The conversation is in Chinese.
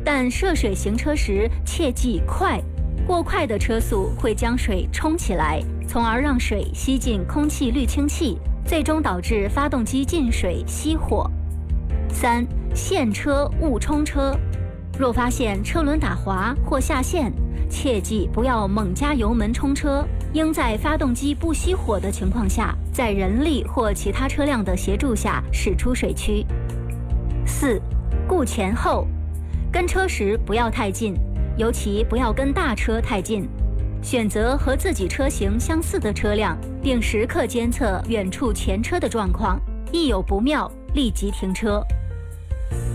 但涉水行车时切忌快，过快的车速会将水冲起来，从而让水吸进空气滤清器，最终导致发动机进水熄火。3. 陷车勿冲车，若发现车轮打滑或下陷，切记不要猛加油门冲车，应在发动机不熄火的情况下，在人力或其他车辆的协助下驶出水区。4. 顾前后，跟车时不要太近，尤其不要跟大车太近，选择和自己车型相似的车辆，并时刻监测远处前车的状况，一有不妙立即停车。